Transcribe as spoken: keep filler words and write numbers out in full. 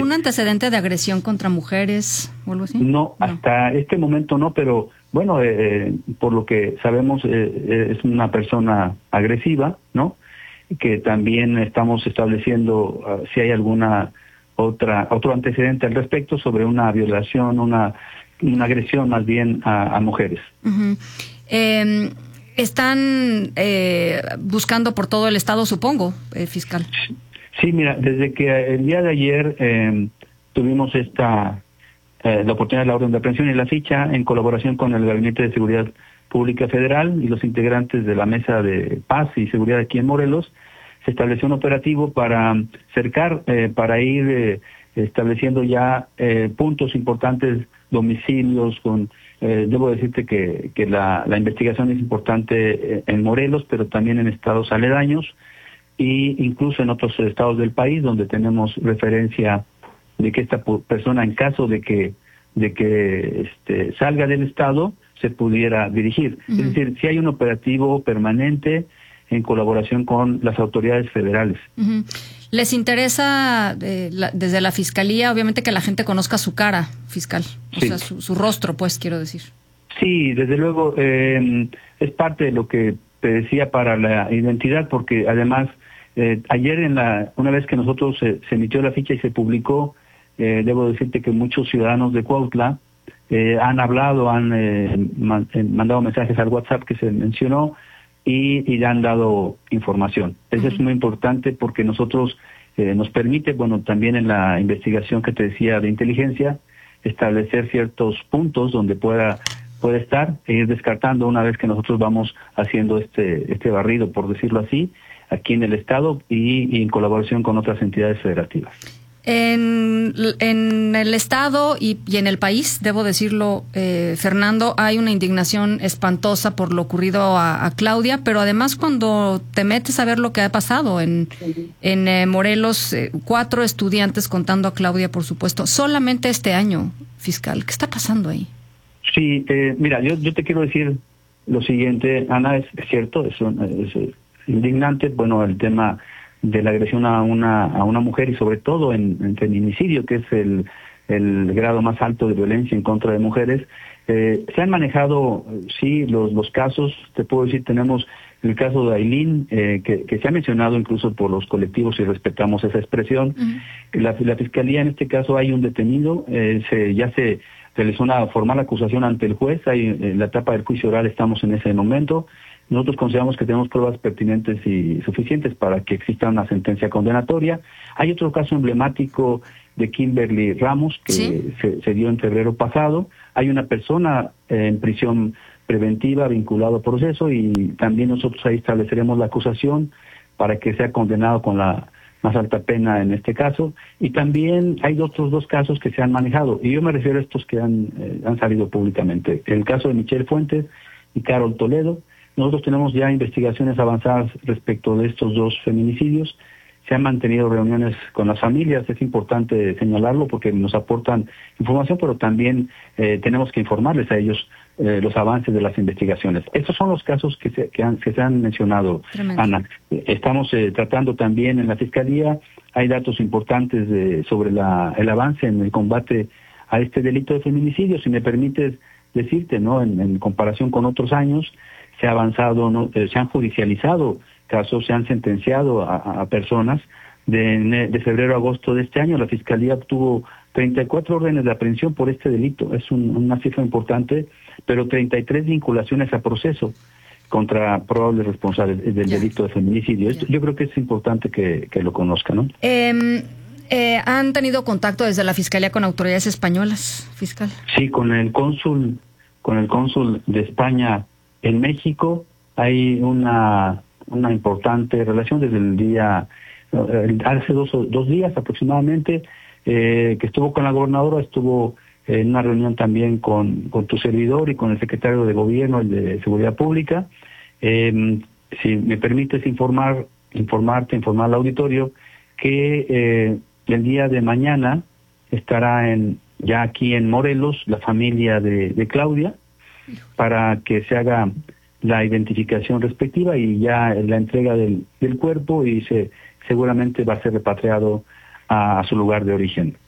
¿Algún antecedente de agresión contra mujeres o algo así? No, no. hasta este momento no, pero bueno, eh, por lo que sabemos eh, es una persona agresiva, ¿no? Que también estamos estableciendo uh, si hay alguna otra otro antecedente al respecto sobre una violación, una, una agresión más bien a, a mujeres. Uh-huh. Eh, están eh, buscando por todo el estado, supongo, eh, fiscal. Sí, mira, desde que el día de ayer eh, tuvimos esta eh, la oportunidad de la orden de aprehensión y la ficha en colaboración con el Gabinete de Seguridad Pública Federal y los integrantes de la Mesa de Paz y Seguridad aquí en Morelos, se estableció un operativo para cercar, eh, para ir eh, estableciendo ya eh, puntos importantes, domicilios, con eh, debo decirte que, que la, la investigación es importante en Morelos, pero también en estados aledaños, y incluso en otros estados del país donde tenemos referencia de que esta persona, en caso de que de que este, salga del estado, se pudiera dirigir. Uh-huh. Es decir, si hay un operativo permanente en colaboración con las autoridades federales. Uh-huh. ¿Les interesa eh, la, desde la Fiscalía, obviamente, que la gente conozca su cara, fiscal? O sí. sea, su, su rostro, pues, quiero decir. Sí, desde luego, eh, es parte de lo que te decía para la identidad, porque además Eh, ayer, en la, una vez que nosotros eh, se emitió la ficha y se publicó, eh, debo decirte que muchos ciudadanos de Cuautla eh, han hablado, han eh, man, eh, mandado mensajes al WhatsApp que se mencionó y, y le han dado información. Eso uh-huh. es muy importante porque nosotros eh, nos permite, bueno, también en la investigación que te decía de inteligencia, establecer ciertos puntos donde pueda puede estar e ir descartando una vez que nosotros vamos haciendo este este barrido, por decirlo así, aquí en el estado y, y en colaboración con otras entidades federativas. En, en el estado y, y en el país, debo decirlo, eh, Fernando, hay una indignación espantosa por lo ocurrido a, a Claudia, pero además cuando te metes a ver lo que ha pasado en, en eh, Morelos, eh, cuatro estudiantes contando a Claudia, por supuesto, solamente este año, fiscal, ¿qué está pasando ahí? Sí, eh, mira, yo, yo te quiero decir lo siguiente, Ana, es, es cierto, es, un, es, es indignante, bueno, el tema de la agresión a una a una mujer y sobre todo en, en feminicidio, que es el, el grado más alto de violencia en contra de mujeres. Eh, se han manejado, sí, los los casos, te puedo decir, tenemos el caso de Ailín, eh, que, que se ha mencionado incluso por los colectivos y respetamos esa expresión. Uh-huh. La, la Fiscalía, en este caso, hay un detenido, eh, se, ya se realizó una formal acusación ante el juez, hay, en la etapa del juicio oral estamos en ese momento. Nosotros consideramos que tenemos pruebas pertinentes y suficientes para que exista una sentencia condenatoria. Hay otro caso emblemático de Kimberly Ramos que ¿sí? se, se dio en febrero pasado. Hay una persona eh, en prisión preventiva vinculado al proceso y también nosotros ahí estableceremos la acusación para que sea condenado con la más alta pena en este caso. Y también hay otros dos casos que se han manejado y yo me refiero a estos que han, eh, han salido públicamente. El caso de Michelle Fuentes y Carol Toledo. Nosotros tenemos ya investigaciones avanzadas respecto de estos dos feminicidios. Se han mantenido reuniones con las familias, es importante señalarlo porque nos aportan información, pero también eh, tenemos que informarles a ellos eh, los avances de las investigaciones. Estos son los casos que se, que han, que se han mencionado, tremendo. Ana. Estamos eh, tratando también en la Fiscalía, hay datos importantes de, sobre la, el avance en el combate a este delito de feminicidio. Si me permites decirte, ¿no? En, en comparación con otros años, se ha avanzado, ¿no? eh, se han judicializado casos, se han sentenciado a, a personas. De, de febrero a agosto de este año, la Fiscalía obtuvo treinta y cuatro órdenes de aprehensión por este delito. Es un, una cifra importante, pero treinta y tres vinculaciones a proceso contra probables responsables del yeah. delito de feminicidio. Esto, yeah. Yo creo que es importante que, que lo conozcan, ¿no? Eh, eh, ¿Han tenido contacto desde la Fiscalía con autoridades españolas, fiscal? Sí, con el cónsul, con el cónsul de España en México hay una una importante relación desde el día, hace dos, dos días aproximadamente, eh, que estuvo con la gobernadora, estuvo en una reunión también con, con tu servidor y con el secretario de Gobierno, el de Seguridad Pública. Eh, si me permites informar, informarte, informar al auditorio, que eh, el día de mañana estará en ya aquí en Morelos la familia de, de Claudia, para que se haga la identificación respectiva y ya la entrega del, del cuerpo y se seguramente va a ser repatriado a, a su lugar de origen.